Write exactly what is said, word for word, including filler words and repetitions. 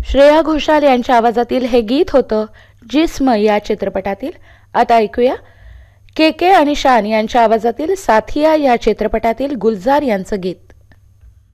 श्रेया घोषाल यांच्या आवाजातील हे गीत होतं जिस्म या चित्रपटातील. आता ऐकूया के के आणि शान यांच्या आवाजातील साथिया या चित्रपटातील गुलजार यांचं गीत.